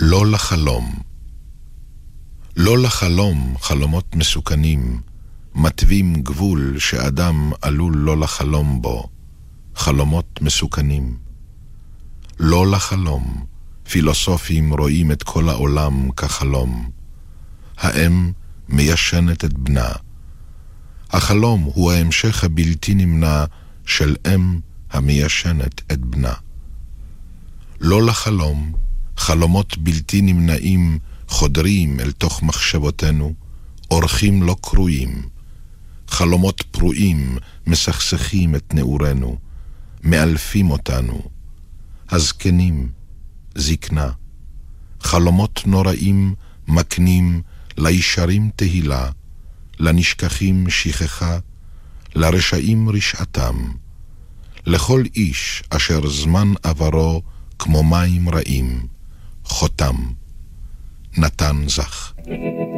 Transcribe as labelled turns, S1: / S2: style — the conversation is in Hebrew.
S1: לא לחלום. לא לחלום חלומות מסוכנים, מתווים גבול שאדם עלול לא לחלום בו, חלומות מסוכנים. לא לחלום, פילוסופים רואים את כל העולם כחלום. האם מיישנת את בנה. החלום הוא ההמשך הבלתי נמנע של אם המיישנת את בנה. לא לחלום, חלומות בלתי נמנעים חודרים אל תוך מחשבותינו, אורחים לא קרויים. חלומות פרועים מסכסכים את נעורנו, מאלפים אותנו. הזקנים, זקנה. חלומות נוראים מקנים לישרים תהילה, לנשכחים שכחה, לרשעים רשעתם. לכל איש אשר זמן עברו כמו מים רעים, חותם. נתן זך.